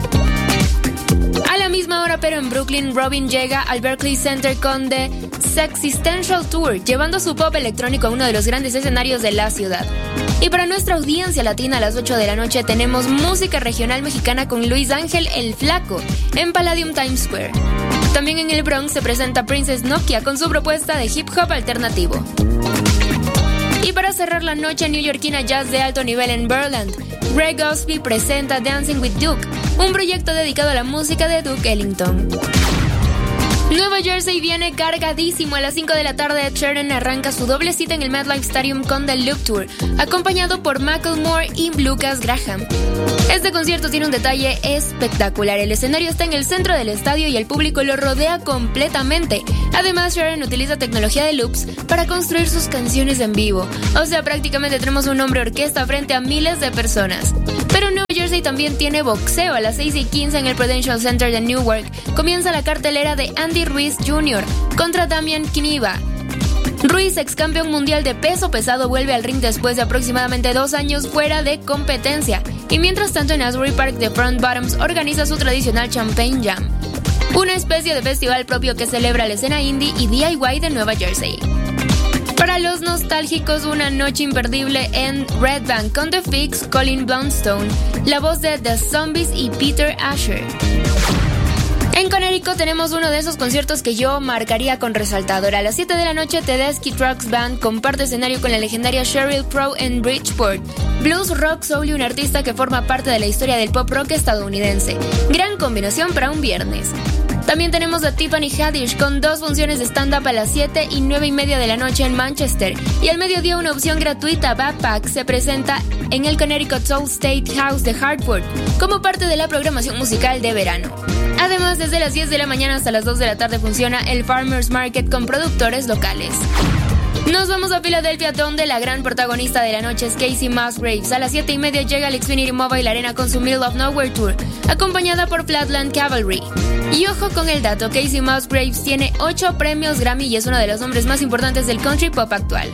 A la misma hora, pero en Brooklyn, Robin llega al Berkeley Center con The Sexistential Tour, llevando su pop electrónico a uno de los grandes escenarios de la ciudad. Y para nuestra audiencia latina, a las 8 de la noche tenemos música regional mexicana con Luis Ángel El Flaco en Palladium Times Square. También en el Bronx se presenta Princess Nokia con su propuesta de hip hop alternativo. Y para cerrar la noche neoyorquina jazz de alto nivel en Berland, Greg Osby presenta Dancing with Duke, un proyecto dedicado a la música de Duke Ellington. Nueva Jersey viene cargadísimo. A las 5 de la tarde, Ed Sheeran arranca su doble cita en el MetLife Stadium con The Loop Tour, acompañado por Macklemore y Lucas Graham. Este concierto tiene un detalle espectacular. El escenario está en el centro del estadio y el público lo rodea completamente. Además, Sheeran utiliza tecnología de loops para construir sus canciones en vivo. O sea, prácticamente tenemos un hombre orquesta frente a miles de personas. Pero Nueva Jersey también tiene boxeo. A las 6:15 en el Prudential Center de Newark comienza la cartelera de Andy Ruiz Jr. contra Damian Kniva. Ruiz, ex campeón mundial de peso pesado, vuelve al ring después de aproximadamente 2 años fuera de competencia. Y mientras tanto, en Asbury Park, The Front Bottoms organiza su tradicional Champagne Jam, una especie de festival propio que celebra la escena indie y DIY de Nueva Jersey. Para los nostálgicos, una noche imperdible en Red Bank con The Fix, Colin Blunstone, la voz de The Zombies y Peter Asher. En Connecticut tenemos uno de esos conciertos que yo marcaría con resaltador. A las 7 de la noche, Tedeschi Trucks Band comparte escenario con la legendaria Sheryl Crow en Bridgeport. Blues, rock, soul y un artista que forma parte de la historia del pop rock estadounidense. Gran combinación para un viernes. También tenemos a Tiffany Haddish con 2 funciones de stand-up a las 7 y 9:30 de la noche en Manchester. Y al mediodía una opción gratuita, Backpack, se presenta en el Connecticut Soul State House de Hartford como parte de la programación musical de verano. Además, desde las 10 de la mañana hasta las 2 de la tarde funciona el Farmers Market con productores locales. Nos vamos a Filadelfia, donde la gran protagonista de la noche es Casey Musgraves. A las 7:30 llega al Xfinity Mobile Arena con su Middle of Nowhere Tour, acompañada por Flatland Cavalry. Y ojo con el dato, Casey Musgraves tiene 8 premios Grammy y es uno de los nombres más importantes del country pop actual.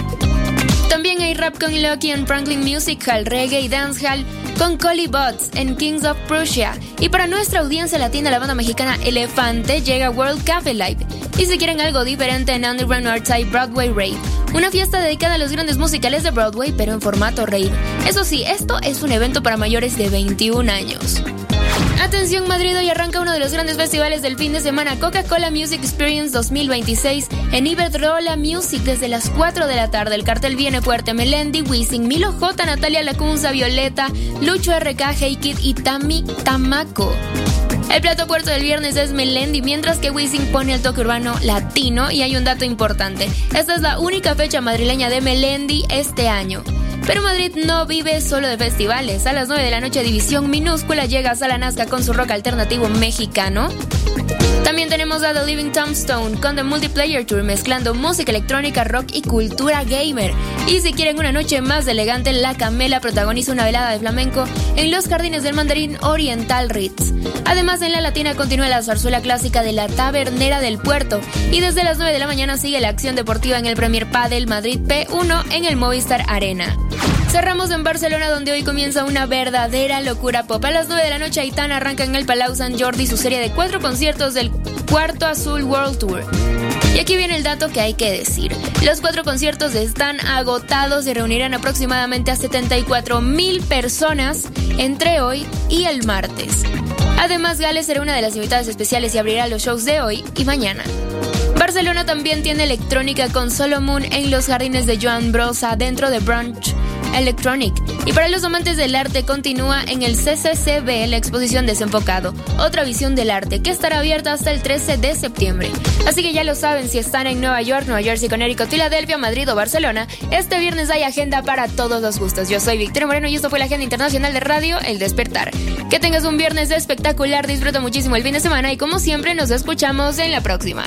También hay rap con Lucky en Franklin Music Hall, reggae y dancehall con Collie Butts en Kings of Prussia. Y para nuestra audiencia latina, la banda mexicana Elefante llega a World Café Live. Y si quieren algo diferente, en Underground Artside Broadway Rave, una fiesta dedicada a los grandes musicales de Broadway, pero en formato rave. Eso sí, esto es un evento para mayores de 21 años. Atención Madrid, hoy arranca uno de los grandes festivales del fin de semana, Coca-Cola Music Experience 2026 en Iberdrola Music desde las 4 de la tarde. El cartel viene fuerte: Melendi, Wisin, Milo J, Natalia Lacunza, Violeta, Lucho RK, Hey Kid y Tami Tamaco. El plato fuerte del viernes es Melendi, mientras que Wisin pone el toque urbano latino. Y hay un dato importante: esta es la única fecha madrileña de Melendi este año. Pero Madrid no vive solo de festivales. A las 9 de la noche, División Minúscula llega a Sala Nazca con su rock alternativo mexicano. También tenemos a The Living Tombstone con The Multiplayer Tour, mezclando música electrónica, rock y cultura gamer. Y si quieren una noche más elegante, La Camela protagoniza una velada de flamenco en los Jardines del Mandarín Oriental Ritz. Además, en la Latina continúa la zarzuela clásica de La Tabernera del Puerto. Y desde las 9 de la mañana sigue la acción deportiva en el Premier Padel Madrid P1 en el Movistar Arena. Cerramos en Barcelona, donde hoy comienza una verdadera locura pop. A las 9 de la noche, Aitana arranca en el Palau Sant Jordi su serie de 4 conciertos del Cuarto Azul World Tour. Y aquí viene el dato que hay que decir: los 4 conciertos están agotados y reunirán aproximadamente a 74,000 personas entre hoy y el martes. Además, Gales será una de las invitadas especiales y abrirá los shows de hoy y mañana. Barcelona también tiene electrónica con Solomon en los Jardines de Joan Brossa dentro de Brunch Electronic. Y para los amantes del arte, continúa en el CCCB la exposición Desenfocado, otra visión del arte, que estará abierta hasta el 13 de septiembre. Así que ya lo saben, si están en Nueva York, Nueva Jersey, Connecticut, Filadelfia, Madrid o Barcelona, este viernes hay agenda para todos los gustos. Yo soy Victoria Moreno y esto fue la Agenda Internacional de Radio El Despertar. Que tengas un viernes espectacular, disfruta muchísimo el fin de semana y como siempre nos escuchamos en la próxima.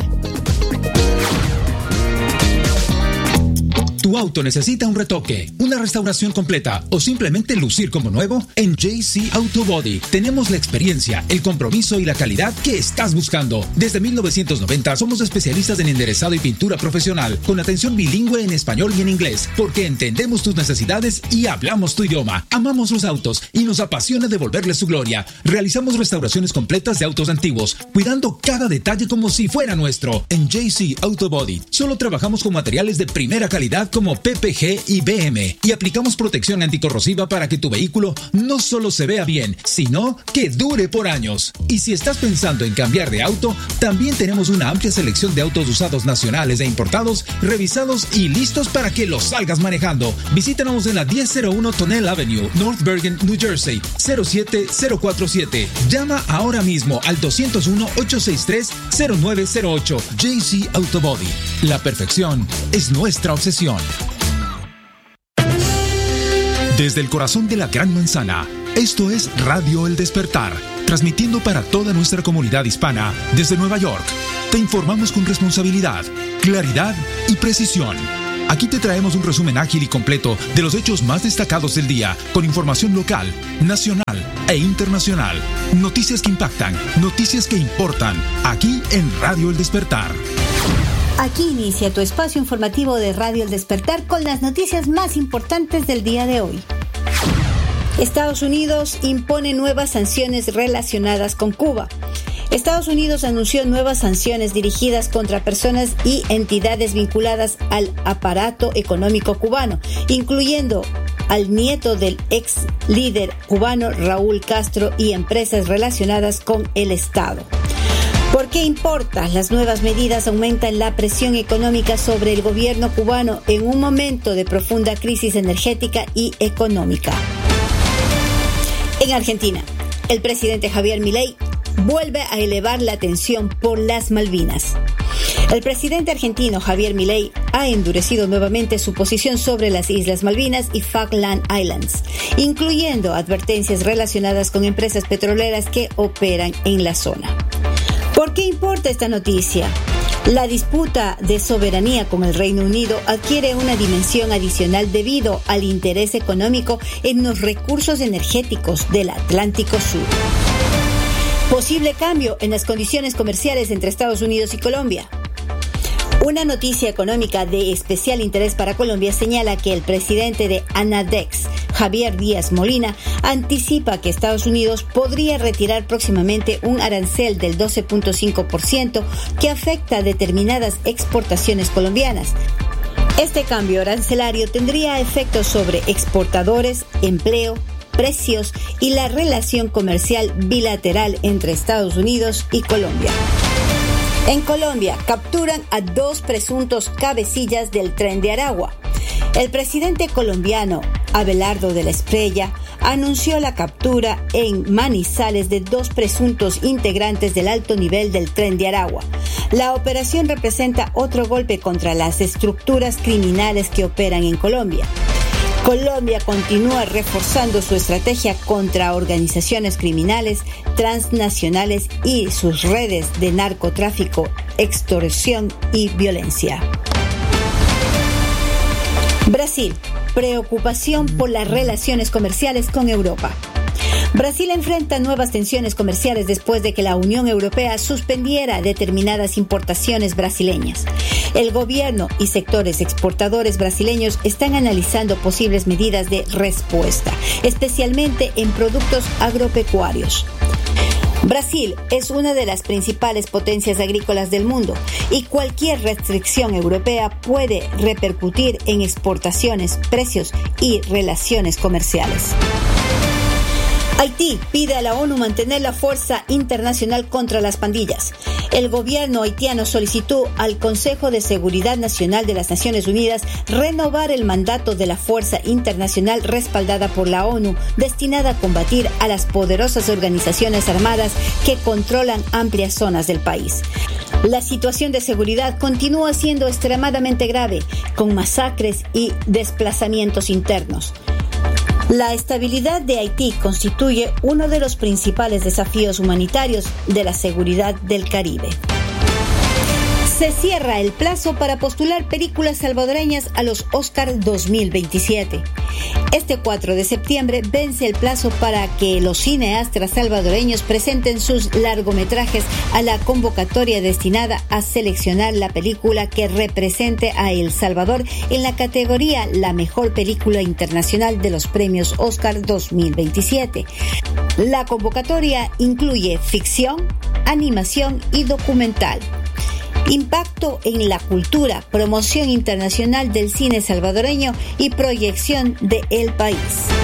¿Tu auto necesita un retoque, una restauración completa o simplemente lucir como nuevo? En JC Auto Body tenemos la experiencia, el compromiso y la calidad que estás buscando. Desde 1990 somos especialistas en enderezado y pintura profesional, con atención bilingüe en español y en inglés, porque entendemos tus necesidades y hablamos tu idioma. Amamos los autos y nos apasiona devolverles su gloria. Realizamos restauraciones completas de autos antiguos, cuidando cada detalle como si fuera nuestro. En JC Auto Body solo trabajamos con materiales de primera calidad como como PPG y BM y aplicamos protección anticorrosiva para que tu vehículo no solo se vea bien, sino que dure por años. Y si estás pensando en cambiar de auto, también tenemos una amplia selección de autos usados nacionales e importados, revisados y listos para que los salgas manejando. Visítanos en la 1001 Tonnelle Avenue, North Bergen, New Jersey, 07047. Llama ahora mismo al 201-863-0908. JC Auto Body. La perfección es nuestra obsesión. Desde el corazón de la Gran Manzana, esto es Radio El Despertar, transmitiendo para toda nuestra comunidad hispana desde Nueva York. Te informamos con responsabilidad, claridad y precisión. Aquí te traemos un resumen ágil y completo de los hechos más destacados del día, con información local, nacional e internacional. Noticias que impactan, noticias que importan, aquí en Radio El Despertar. Aquí inicia tu espacio informativo de Radio El Despertar con las noticias más importantes del día de hoy. Estados Unidos impone nuevas sanciones relacionadas con Cuba. Estados Unidos anunció nuevas sanciones dirigidas contra personas y entidades vinculadas al aparato económico cubano, incluyendo al nieto del ex líder cubano Raúl Castro y empresas relacionadas con el Estado. ¿Por qué importa? Las nuevas medidas aumentan la presión económica sobre el gobierno cubano en un momento de profunda crisis energética y económica. En Argentina, el presidente Javier Milei vuelve a elevar la tensión por las Malvinas. El presidente argentino Javier Milei ha endurecido nuevamente su posición sobre las Islas Malvinas y Falkland Islands, incluyendo advertencias relacionadas con empresas petroleras que operan en la zona. ¿Por qué importa esta noticia? La disputa de soberanía con el Reino Unido adquiere una dimensión adicional debido al interés económico en los recursos energéticos del Atlántico Sur. Posible cambio en las condiciones comerciales entre Estados Unidos y Colombia. Una noticia económica de especial interés para Colombia señala que el presidente de Anadex, Javier Díaz Molina, anticipa que Estados Unidos podría retirar próximamente un arancel del 12.5% que afecta a determinadas exportaciones colombianas. Este cambio arancelario tendría efectos sobre exportadores, empleo, precios y la relación comercial bilateral entre Estados Unidos y Colombia. En Colombia, capturan a 2 presuntos cabecillas del Tren de Aragua. El presidente colombiano, Abelardo de la Espriella, anunció la captura en Manizales de 2 presuntos integrantes del alto nivel del Tren de Aragua. La operación representa otro golpe contra las estructuras criminales que operan en Colombia. Colombia continúa reforzando su estrategia contra organizaciones criminales transnacionales y sus redes de narcotráfico, extorsión y violencia. Brasil, preocupación por las relaciones comerciales con Europa. Brasil enfrenta nuevas tensiones comerciales después de que la Unión Europea suspendiera determinadas importaciones brasileñas. El gobierno y sectores exportadores brasileños están analizando posibles medidas de respuesta, especialmente en productos agropecuarios. Brasil es una de las principales potencias agrícolas del mundo y cualquier restricción europea puede repercutir en exportaciones, precios y relaciones comerciales. Haití pide a la ONU mantener la fuerza internacional contra las pandillas. El gobierno haitiano solicitó al Consejo de Seguridad Nacional de las Naciones Unidas renovar el mandato de la fuerza internacional respaldada por la ONU, destinada a combatir a las poderosas organizaciones armadas que controlan amplias zonas del país. La situación de seguridad continúa siendo extremadamente grave, con masacres y desplazamientos internos. La estabilidad de Haití constituye uno de los principales desafíos humanitarios de la seguridad del Caribe. Se cierra el plazo para postular películas salvadoreñas a los Oscar 2027. Este 4 de septiembre vence el plazo para que los cineastas salvadoreños presenten sus largometrajes a la convocatoria destinada a seleccionar la película que represente a El Salvador en la categoría La Mejor Película Internacional de los Premios Oscar 2027. La convocatoria incluye ficción, animación y documental. impacto en la cultura, promoción internacional del cine salvadoreño y proyección de el país.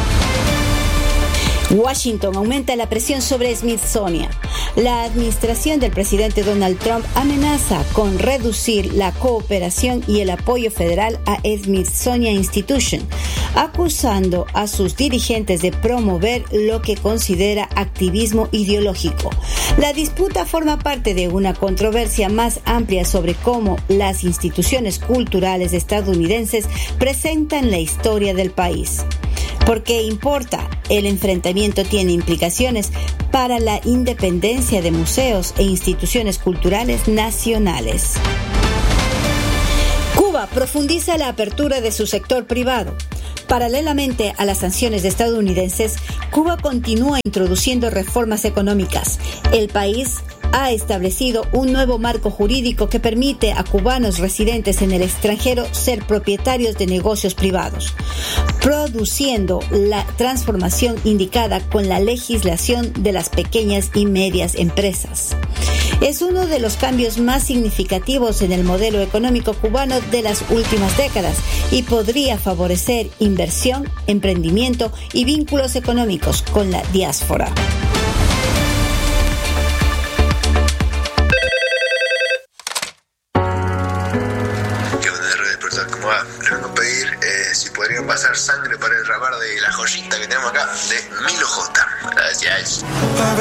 Washington aumenta la presión sobre Smithsonian. La administración del presidente Donald Trump amenaza con reducir la cooperación y el apoyo federal a Smithsonian Institution, acusando a sus dirigentes de promover lo que considera activismo ideológico. La disputa forma parte de una controversia más amplia sobre cómo las instituciones culturales estadounidenses presentan la historia del país. ¿Por qué importa? El enfrentamiento tiene implicaciones para la independencia de museos e instituciones culturales nacionales. Cuba profundiza la apertura de su sector privado. Paralelamente a las sanciones estadounidenses, Cuba continúa introduciendo reformas económicas. El país ha establecido un nuevo marco jurídico que permite a cubanos residentes en el extranjero ser propietarios de negocios privados, produciendo la transformación indicada con la legislación de las pequeñas y medias empresas. Es uno de los cambios más significativos en el modelo económico cubano de las últimas décadas y podría favorecer inversión, emprendimiento y vínculos económicos con la diáspora. Le vengo a pedir si podrían pasar sangre para el rapar de La Joyita que tenemos acá, de Milo J. Gracias.